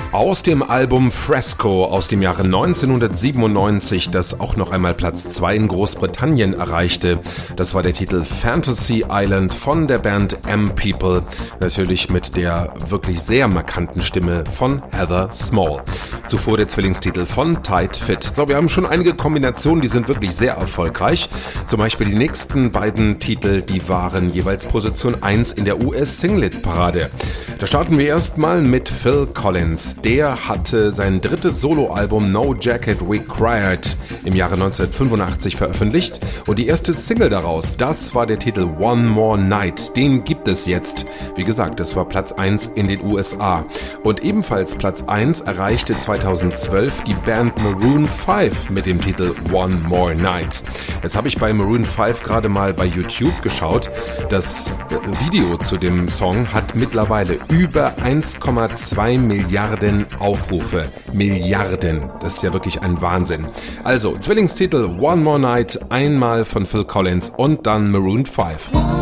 Aus dem Album Fresco aus dem Jahre 1997, das auch noch einmal Platz 2 in Großbritannien erreichte. Das war der Titel Fantasy Island von der Band M-People, natürlich mit der wirklich sehr markanten Stimme von Heather Small. Zuvor der Zwillingstitel von Tight Fit. So, wir haben schon einige Kombinationen, die sind wirklich sehr erfolgreich. Zum Beispiel die nächsten beiden Titel, die waren jeweils Position 1 in der US-Singlet-Parade. Da starten wir erstmal mit Phil Collins. Der hatte sein drittes Soloalbum No Jacket Required im Jahre 1985 veröffentlicht und die erste Single daraus, das war der Titel One More Night. Den gibt es jetzt. Wie gesagt, das war Platz 1 in den USA. Und ebenfalls Platz 1 erreichte 2012 die Band Maroon 5 mit dem Titel One More Night. Jetzt habe ich bei Maroon 5 gerade mal bei YouTube geschaut. Das Video zu dem Song hat mittlerweile über 1,2 Milliarden Aufrufe. Milliarden. Das ist ja wirklich ein Wahnsinn. Also, Zwillingstitel One More Night, einmal von Phil Collins und dann Maroon 5.